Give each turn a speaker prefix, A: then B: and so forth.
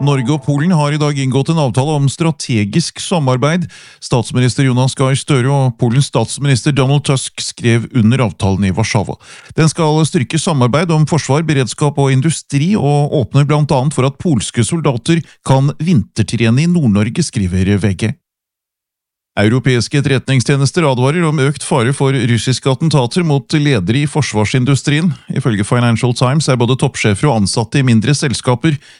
A: Norge og Polen har i dag inngått en avtale om strategisk samarbeid. Statsminister Jonas Gahr Støre og Polens statsminister Donald Tusk skrev under avtalen i Warszawa. Den skal styrke samarbeid om forsvar, beredskap og industri, og åpner blant annet for at polske soldater kan vintertrene i Nord-Norge, skriver VG. Europeiske etterretningstjenester advarer om økt fare for russiske attentater mot ledere i forsvarsindustrien. Ifølge Financial Times er både toppsjefer og ansatte i mindre selskaper